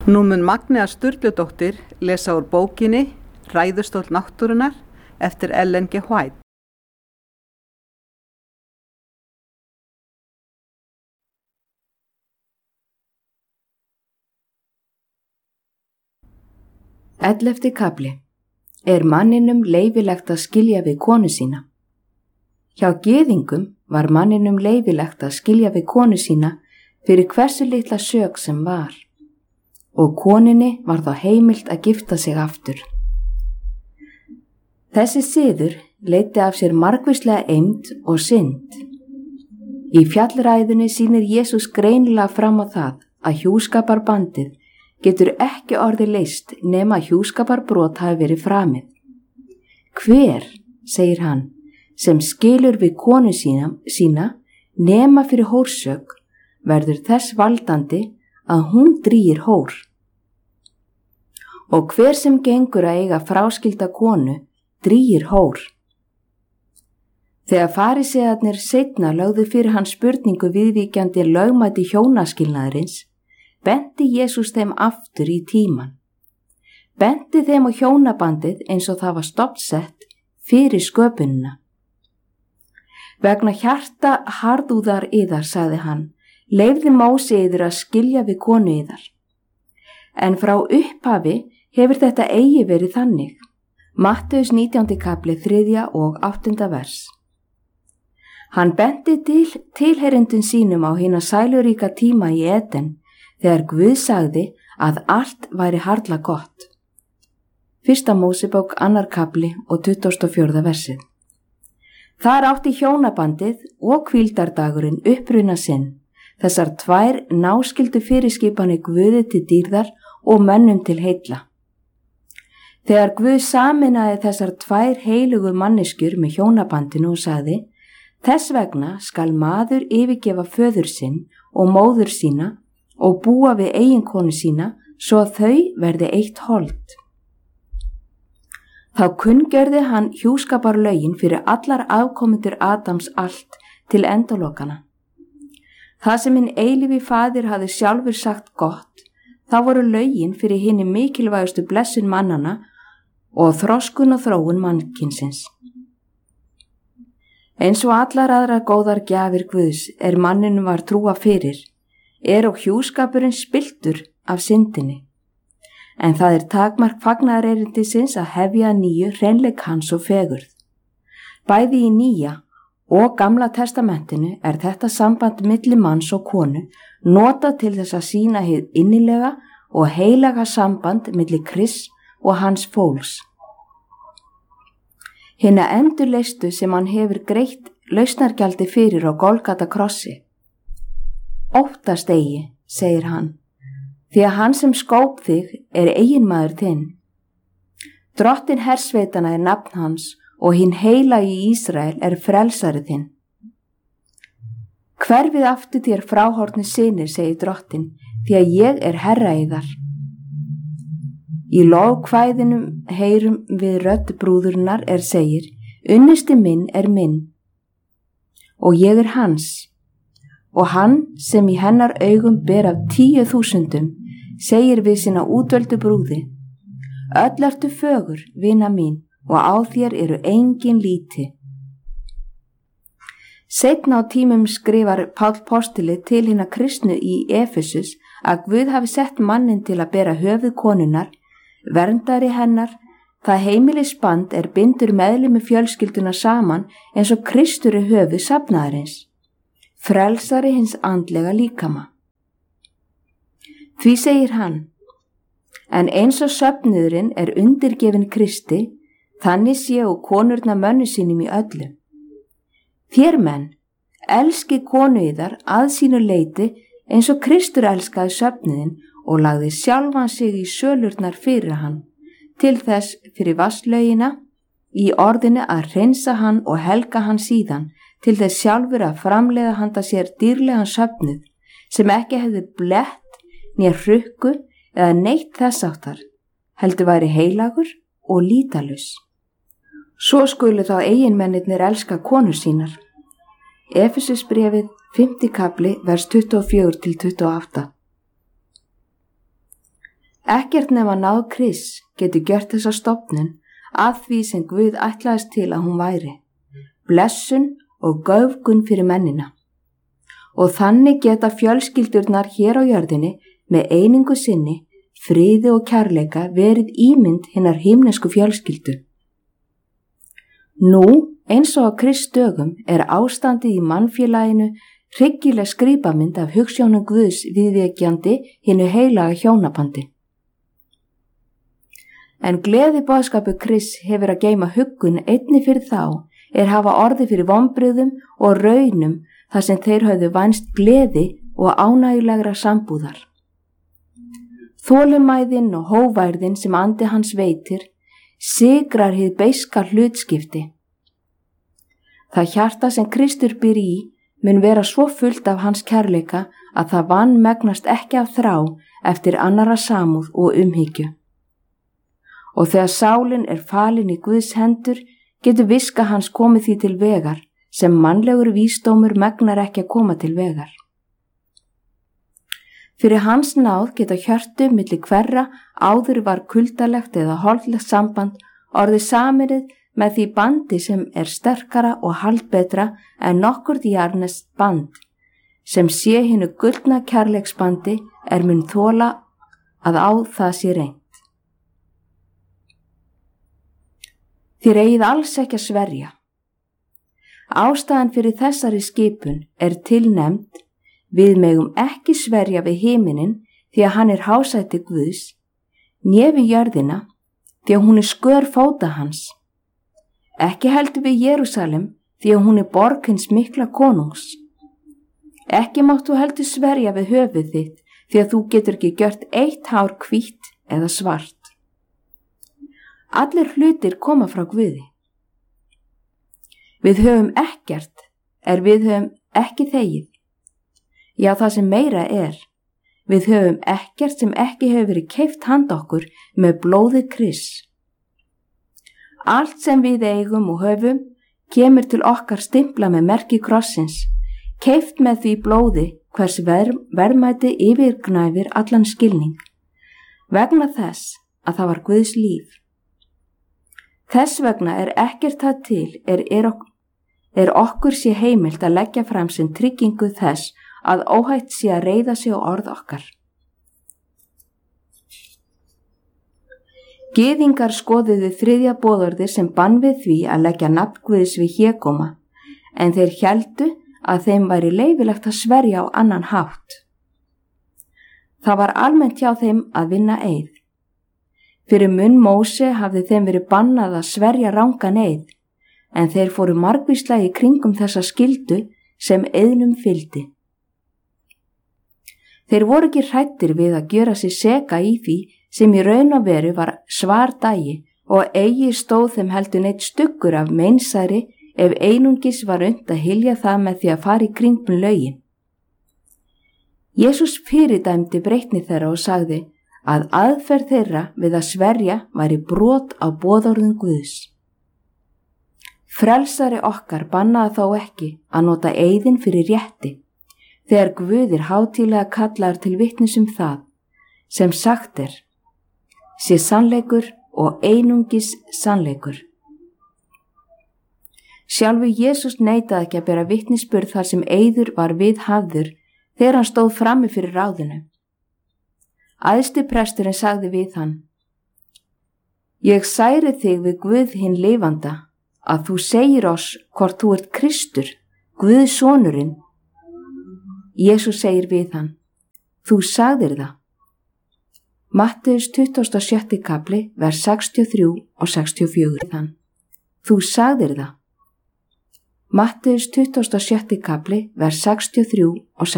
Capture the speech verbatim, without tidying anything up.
Nú mun Magnea Sturludóttir lesa úr bókinni Ræðustóll náttúrunnar eftir Ellen G. White. Ellefti kafli. Er manninum leyfilegt að skilja við konu sína? Hjá gyðingum var manninum leyfilegt að skilja við konu sína fyrir hversu litla sök sem var, og koninni var þá heimilt að gifta sig aftur. Þessi siður leiddi af sér margvíslega eymd og synd. Í fjallræðunni sýnir Jesús greinilega fram á það að hjúskaparbandið getur ekki orðið leyst nema hjúskaparbrot hafi verið framið. Hver, segir hann, sem skilur við konu sína, sína nema fyrir hórsök, verður þess valdandi að hún drýgir hór. Og hver sem gengur að eiga fráskilda konu, drýgir hór. Þegar farisearnir seinna lögðu fyrir hann spurningu viðvíkjandi lögmæti hjónaskilnaðarins, benti Jesús þeim aftur í tíman. Benti þeim á hjónabandið eins og það var stofnsett fyrir sköpunina. Vegna hjarta harðúðar yðar, sagði hann, leyfði Móse yður að skilja við konu yðar. En frá upphafi hefur þetta eigi verið þannig. Mattheus nítjándi kafli þriðja og áttunda vers. Hann benti til tilheyrendum sínum á hina sæluríka tíma í Eden, þegar Guð sagði að allt væri harla gott. Fyrsta Mósebók annar kafli og tuttugasta og fjórða versið. Þar átti hjónabandið og hvíldardagurinn uppruna sinn, þessar tvær náskyldu fyrirskipanir Guði til dýrðar og mönnum til heilla. Þegar Guð sameinaði þessar tvær heilugu manneskjur með hjónabandinu og sagði, þess vegna skal maður yfirgefa föður sinn og móður sína og búa við eiginkonu sína svo að þau verði eitt hold. Þá kunngjörði hann hjúskaparlögin fyrir allar afkomendur Adams allt til endalokana. Það sem hinn eilífi faðir hafði sjálfur sagt gott, þá voru lögin fyrir hinni mikilvægustu blessun mannana og þroskun og þróun mannkynsins. Eins og allar aðrar góðar gjafir Guðs er manninu var trúa fyrir, er og hjúskapurinn spilltur af syndinni. En það er takmark fagnaðarerindisins að hefja nýju hreinleik hans og fegurð. Bæði í nýja og gamla testamentinu er þetta samband milli manns og konu notað til þess að sýna hið innilega og heilaga samband milli Krists og hans fólks. Hina endurleistu sem hann hefur greitt lausnargjaldi fyrir á Golgata krossi. Óttast eigi, segir hann, því að hann sem skóp þig er eiginmaður þinn. Drottin hersveitana er nafn hans og hinn heilagi í Ísrael er frelsari þinn. Hverfið aftur þér fráhorfnu synir, segir drottin, því að ég er herra yðar. Í lofkvæðinum heyrum við rödd brúðurinnar er segir, unnusti minn er minn, og ég er hans, og hann sem í hennar augum ber af tíu þúsundum, segir við sína útvöldu brúði, öll ertu fögur, vina mín, og á þér eru engin líti. Seinna á tímum skrifar Páll postuli til hina kristnu í Efesus að Guð hafi sett mannin til að bera höfuð konunnar, verndari hennar, það heimilisband er bindur meðlimi fjölskylduna saman eins og Kristur er höfuð safnaðarins, frelsari hins andlega líkama. Því segir hann, en eins og söfnuðurinn er undirgefin Kristi, þannig séu konurna mönnu sínum í öllu. Þér menn, elski konu yðar að sínu leyti eins og Kristur elskaði söfnuðinn og lagði sjálfan sig í sölurnar fyrir hann, til þess fyrir vatnslaugina, í orðinu að hreinsa hann og helga hann síðan, til þess sjálfur að framleiða handa sér dýrlegan söfnuð, sem ekki hefði blett, nér hrukku eða neitt þess áttar, heldur væri heilagur og lítalus. Svo skulu þá eiginmennirnir elska konur sínar. Efesusbréfið, fimmti kafli, vers tuttugu og fjögur til tuttugu og átta. Ekkert nema náð Krists getur gjört þessa stofnun að því sem Guð ætlaðist til að hún væri, blessun og göfgun fyrir mennina. Og þannig geta fjölskyldurnar hér á jörðinni með einingu sinni, friði og kærleika verið ímynd hinnar himnesku fjölskyldu. Nú, eins og á Krists dögum, er ástandið í mannfélaginu hryggileg skrípamynd af hugsjónum Guðs viðvekjandi hinu heilaga hjónabandi. En gleði boðskapur Krists hefur að geyma huggun einni fyrir þá er hafa orði fyrir vonbrigðum og raunum þar sem þeir höfðu vænst gleði og ánægjulegra sambúðar. Þolinmæðin og hóværðin sem andi hans veitir sigrar hið beiska hlutskipti. Það hjarta sem Kristur býr í mun vera svo fullt af hans kærleika að það vanmegnast ekki af þrá eftir annarra samúð og umhyggju. Og þegar sálin er falin í Guðs hendur, getur viska hans komið því til vegar sem mannlegur vísdómur megnar ekki að koma til vegar. Fyrir hans náð geta hjörtu milli hverra áður var kuldalegt eða holdlegt samband orðið saminið með því bandi sem er sterkara og haldbetra en nokkurt jarnest band, sem sé hinu gullna kærleiksbandi er mun þola að á það sé reynt. Þér eigið alls ekki að sverja. Ástæðan fyrir þessari skipun er tilnefnd: við megum ekki sverja við himinin því að hann er hásæti Guðs, né við jörðina því að hún er skör fóta hans. Ekki heldur við Jerúsalem því að hún er borg hins mikla konungs. Ekki máttu heldur sverja við höfuð þitt því að þú getur ekki gjört eitt hár hvítt eða svart. Allir hlutir koma frá Guði. Við höfum ekkert er við höfum ekki þegið. Já, það sem meira er, við höfum ekkert sem ekki hefur verið keypt handa okkur með blóði Krists. Allt sem við eigum og höfum kemur til okkar stimpla með merki krossins, keypt með því blóði hvers ver, verðmæti yfirgnæfir allan skilning, vegna þess að það var Guðs líf. Þess vegna er ekkert það til er, er, ok- er okkur sé heimilt að leggja fram sem tryggingu þess að óhætt sé að reiða sig á orð okkar. Gyðingar skoðuðu þriðja boðorðið sem bann við því að leggja nafn Guðs við hégóma, en þeir héldu að þeim væri leyfilegt að sverja á annan hátt. Það var almennt hjá þeim að vinna eið. Fyrir munn Móse hafði þeim verið bannað að sverja rangan eið, en þeir fóru margvíslega í kringum þessa skyldu sem eiðnum fylgdi. Þeir voru ekki hræddir við að gjöra sig seka í því sem í raun og veru var svardagi og eigi stóð þeim heldur neitt stuggur af meinsæri ef einungis var unnt að hylja það með því að fara í kringum lögin. Jesús fyrirdæmdi breytni þeirra og sagði að aðferð þeirra við að sverja væri brot á boðorðum Guðs. Frelsari okkar bannaði þó ekki að nota eiðin fyrir rétti, þegar Guð er hátíðlega kallaður til vitnis um það, sem sagt er, sé sannleikur og einungis sannleikur. Sjálfur Jesús neitaði ekki að bera vitnisburð þar sem eiður var viðhafður þegar hann stóð frammi fyrir ráðinu. Æðsti presturinn sagði við hann: Ég særi þig við Guð hinn lifanda, að þú segir oss hvort þú ert Kristur, Guðs sonurinn. Jesús segir við hann: Þú sagðir það. Matteus tuttugasta og sjötti kafli, vers sextíu og þrjú og sextíu og fjögur. Þann. Þú sagðir það. Matteus tuttugasta og sjötti kafli, vers sextíu og þrjú og